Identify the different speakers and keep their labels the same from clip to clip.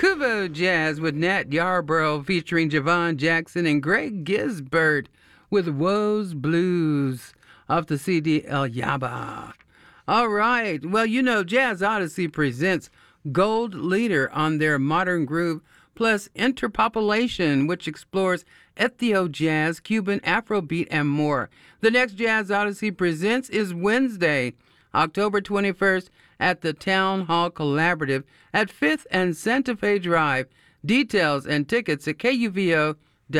Speaker 1: Kuvo Jazz with Nat Yarborough featuring Javon Jackson and Greg Gisbert with Woes Blues off the CD El Yaba. All right. Well, Jazz Odyssey presents Gold Leader on their Modern Groove plus Interpopulation, which explores ethio jazz, Cuban Afrobeat, and more. The next Jazz Odyssey presents is Wednesday, October 21st at the Town Hall Collaborative at 5th and Santa Fe Drive. Details and tickets at kuvo.org.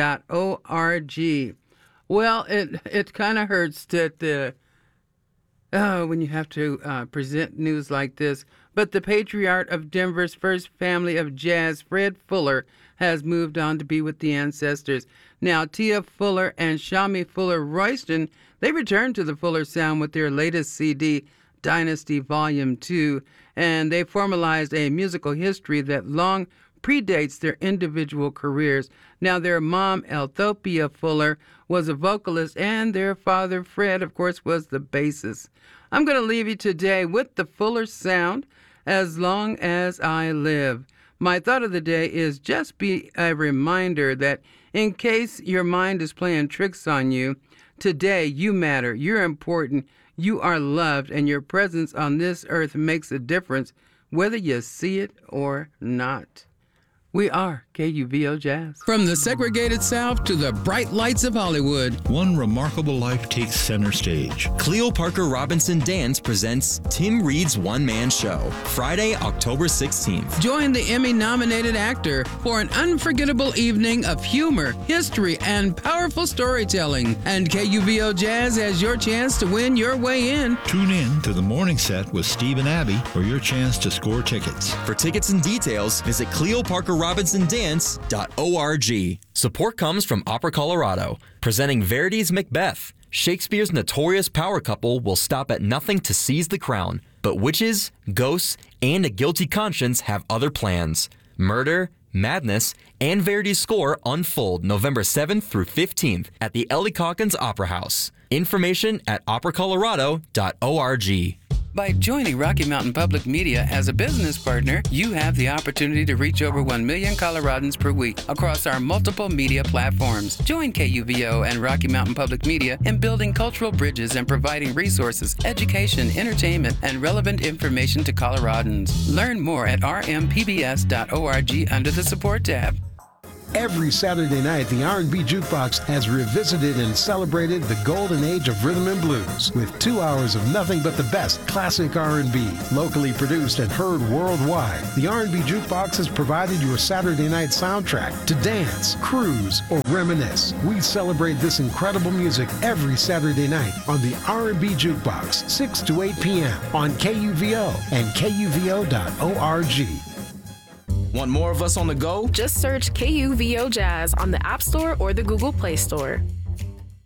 Speaker 1: Well, it kind of hurts that when you have to present news like this, but the patriarch of Denver's first family of jazz, Fred Fuller, has moved on to be with the ancestors. Now, Tia Fuller and Shami Fuller Royston, they returned to the Fuller sound with their latest CD, Dynasty Volume 2, and they formalized a musical history that long predates their individual careers. Now, their mom, Elthopia Fuller, was a vocalist, and their father, Fred, of course, was the bassist. I'm going to leave you today with the Fuller sound, As Long As I Live. My thought of the day is just be a reminder that in case your mind is playing tricks on you, today you matter, you're important, you are loved, and your presence on this earth makes a difference, whether you see it or not. We are KUVO Jazz. From the segregated South to the bright lights of Hollywood,
Speaker 2: one remarkable life takes center stage.
Speaker 3: Cleo Parker Robinson Dance presents Tim Reed's one-man show, Friday, October 16th.
Speaker 1: Join the Emmy-nominated actor for an unforgettable evening of humor, history, and powerful storytelling. And KUVO Jazz has your chance to win your way in.
Speaker 2: Tune in to the morning set with Steve and Abby for your chance to score tickets.
Speaker 3: For tickets and details, visit CleoParkerRobinsonDance.org. Support comes from Opera Colorado, presenting Verdi's Macbeth. Shakespeare's notorious power couple will stop at nothing to seize the crown, but witches, ghosts, and a guilty conscience have other plans. Murder, madness, and Verdi's score unfold November 7th through 15th at the Ellie Calkins Opera House. Information at operacolorado.org.
Speaker 1: By joining Rocky Mountain Public Media as a business partner, you have the opportunity to reach over 1 million Coloradans per week across our multiple media platforms. Join KUVO and Rocky Mountain Public Media in building cultural bridges and providing resources, education, entertainment, and relevant information to Coloradans. Learn more at rmpbs.org under the Support tab.
Speaker 4: Every Saturday night, the R&B Jukebox has revisited and celebrated the golden age of rhythm and blues with 2 hours of nothing but the best classic R&B, locally produced and heard worldwide. The R&B Jukebox has provided your Saturday night soundtrack to dance, cruise, or reminisce. We celebrate this incredible music every Saturday night on the R&B Jukebox, 6 to 8 p.m. on KUVO and KUVO.org.
Speaker 5: Want more of us on the go?
Speaker 6: Just search KUVO Jazz on the App Store or the Google Play Store.